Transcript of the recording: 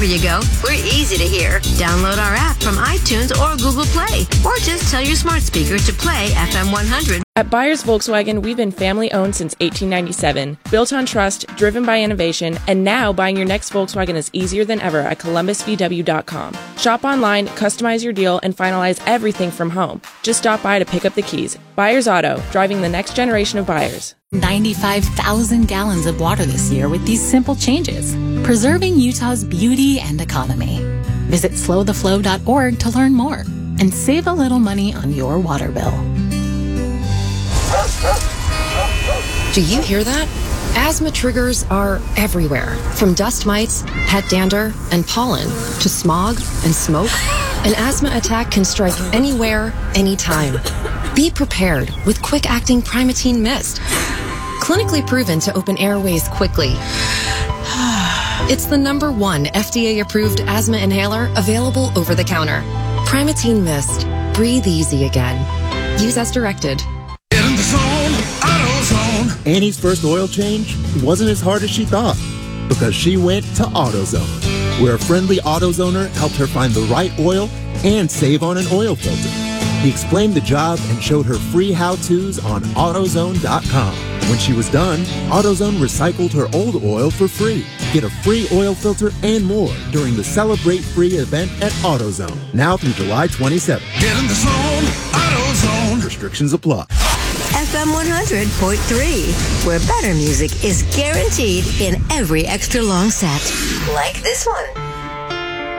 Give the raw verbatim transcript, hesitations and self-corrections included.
you go, we're easy to hear. Download our app from iTunes or Google Play, or just tell your smart speaker to play F M one hundred. At Byers Volkswagen, we've been family-owned since eighteen ninety-seven, built on trust, driven by innovation, and now buying your next Volkswagen is easier than ever at Columbus V W dot com. Shop online, customize your deal, and finalize everything from home. Just stop by to pick up the keys. Byers Auto, driving the next generation of buyers. ninety-five thousand gallons of water this year with these simple changes, preserving Utah's beauty and economy. Visit slow the flow dot org to learn more and save a little money on your water bill. Do you hear that? Asthma triggers are everywhere, from dust mites, pet dander, and pollen, to smog and smoke. An asthma attack can strike anywhere, anytime. Be prepared with quick-acting Primatene Mist. Clinically proven to open airways quickly. It's the number one F D A-approved asthma inhaler available over the counter. Primatene Mist. Breathe easy again. Use as directed. In the zone, AutoZone. Annie's first oil change wasn't as hard as she thought because she went to AutoZone, where a friendly AutoZoner helped her find the right oil and save on an oil filter. He explained the job and showed her free how-tos on AutoZone dot com. When she was done, AutoZone recycled her old oil for free. Get a free oil filter and more during the Celebrate Free event at AutoZone, now through July twenty-seventh. Get in the zone, AutoZone. Restrictions apply. F M one hundred point three, where better music is guaranteed in every extra long set. Like this one.